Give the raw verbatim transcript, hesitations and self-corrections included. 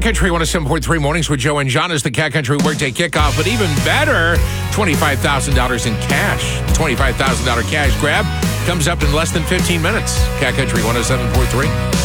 Cat Country one oh seven point three mornings with Joe and John is the Cat Country Workday Kickoff. But even better, twenty-five thousand dollars in cash. twenty-five thousand dollars cash grab comes up in less than fifteen minutes. Cat Country one oh seven point three.